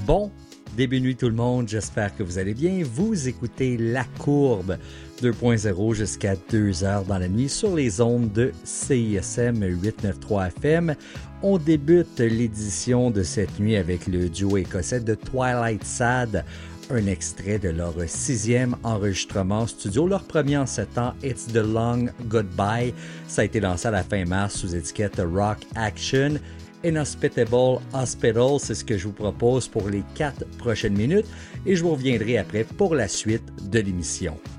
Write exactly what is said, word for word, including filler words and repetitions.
Bon début de nuit tout le monde, j'espère que vous allez bien. Vous écoutez La Courbe deux point zéro jusqu'à deux heures dans la nuit sur les ondes de C I S M huit cent quatre-vingt-trois F M. On débute l'édition de cette nuit avec le duo écossais de Twilight Sad, un extrait de leur sixième enregistrement studio, leur premier en sept ans, It's the Long Goodbye. Ça a été lancé à la fin mars sous étiquette Rock Action. Inhospitable Hospital, c'est ce que je vous propose pour les quatre prochaines minutes et je vous reviendrai après pour la suite de l'émission.